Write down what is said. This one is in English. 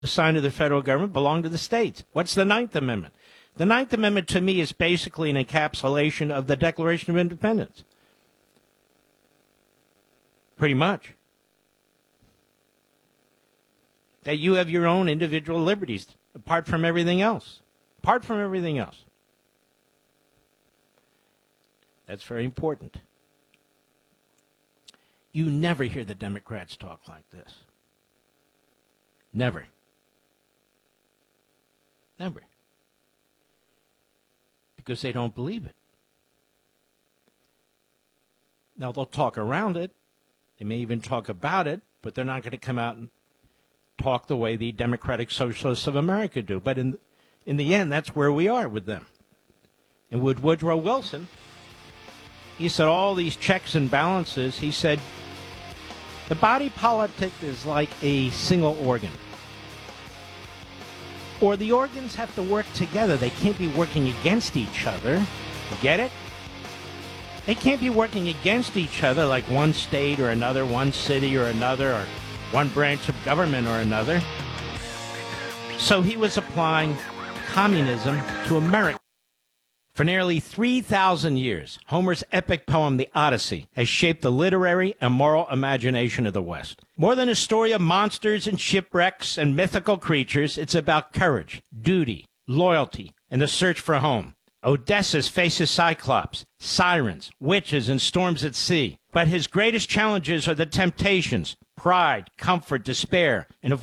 assigned to the federal government belong to the states. What's the Ninth Amendment? The Ninth Amendment, to me, is basically an encapsulation of the Declaration of Independence. Pretty much. That you have your own individual liberties, apart from everything else. Apart from everything else. That's very important. You never hear the Democrats talk like this. Never. Never. Because they don't believe it. Now, they'll talk around it. They may even talk about it, but they're not going to come out and talk the way the Democratic Socialists of America do. But in the end, that's where we are with them. And with Woodrow Wilson, he said all these checks and balances, he said, the body politic is like a single organ. Or the organs have to work together. They can't be working against each other. You get it? They can't be working against each other like one state or another, one city or another, or one branch of government or another. So he was applying communism to America. For nearly 3,000 years, Homer's epic poem, The Odyssey, has shaped the literary and moral imagination of the West. More than a story of monsters and shipwrecks and mythical creatures, it's about courage, duty, loyalty, and the search for home. Odysseus faces Cyclops, sirens, witches, and storms at sea. But his greatest challenges are the temptations, pride, comfort, despair, and